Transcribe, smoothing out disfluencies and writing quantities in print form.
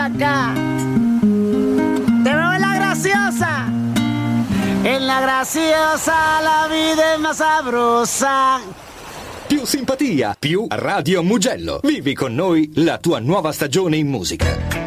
acá. Te veo en la graciosa. En la graciosa la vida è más sabrosa. Più simpatia, più Radio Mugello. Vivi con noi la tua nuova stagione in musica.